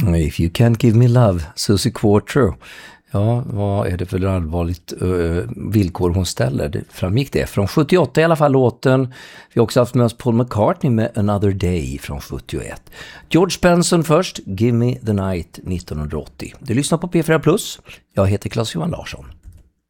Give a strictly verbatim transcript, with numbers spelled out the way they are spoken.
If you can't give me love, Susie Quarter. Ja, vad är det för allvarligt uh, villkor hon ställer? Det framgick det. Från sjuttioåtta i alla fall låten. Vi har också haft med oss Paul McCartney med Another Day från sjuttioett. George Benson först, Give Me the Night nittonhundraåttio. Du lyssnar på P fyra Plus. Jag heter Claes-Johan Larsson.